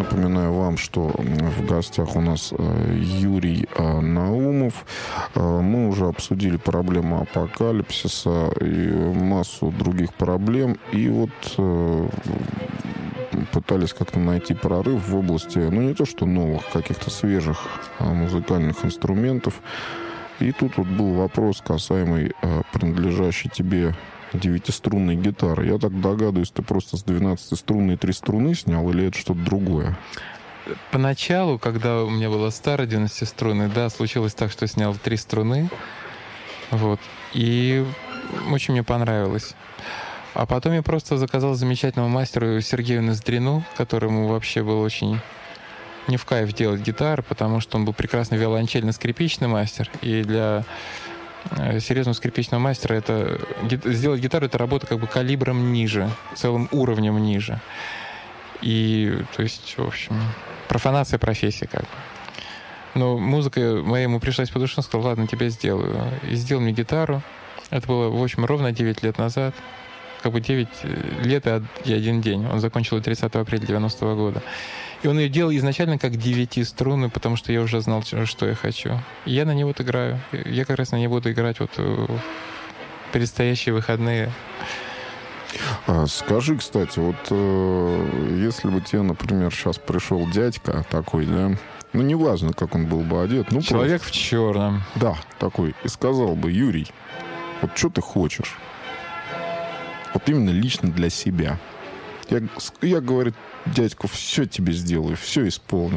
напоминаю вам, что в гостях у нас Юрий Наумов. Мы уже обсудили проблему апокалипсиса и массу других проблем. И вот пытались как-то найти прорыв в области, ну, не то что новых, каких-то свежих музыкальных инструментов. И тут вот был вопрос, касаемый принадлежащей тебе 9-струнной гитары. Я так догадываюсь, ты просто с 12-струнной 3 струны снял, или это что-то другое? Поначалу, когда у меня была старая 12-струнная, да, случилось так, что снял 3 струны. Вот. И очень мне понравилось. А потом я просто заказал замечательному мастеру Сергею Ноздрину, которому вообще был очень не в кайф делать гитары, потому что он был прекрасный виолончельно-скрипичный мастер. И для серьезного скрипичного мастера это сделать гитару — это работа как бы калибром ниже, целым уровнем ниже. И, то есть, в общем, профанация профессии как бы. Но музыка моя ему пришлась по душе, он сказал: ладно, тебе сделаю. И сделал мне гитару. Это было, в общем, ровно 9 лет назад. Как бы 9 лет и 1 день. Он закончил 30 апреля 90-го года. И он ее делал изначально как 9-струнный, потому что я уже знал, что я хочу. И я на ней вот играю. Я как раз на ней буду играть вот в предстоящие выходные. Скажи, кстати, вот если бы тебе, например, сейчас пришел дядька такой, да, ну, неважно, как он был бы одет. Ну, человек просто, в черном. Да, такой. И сказал бы: Юрий, вот что ты хочешь? Вот именно лично для себя. Я говорит, дядьку, все тебе сделаю, все исполню.